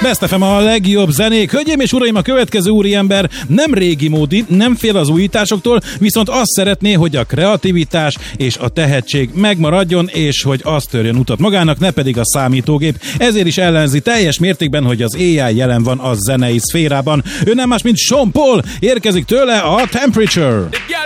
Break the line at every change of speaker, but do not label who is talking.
Best FM a legjobb zenék. Hölgyeim és uraim, a következő úriember nem régi módi, nem fél az újításoktól, viszont azt szeretné, hogy a kreativitás és a tehetség megmaradjon, és hogy az törjön utat magának, ne pedig a számítógép. Ezért is ellenzi teljes mértékben, hogy az AI jelen van a zenei szférában. Ő nem más, mint Sean Paul, érkezik tőle a Temperature.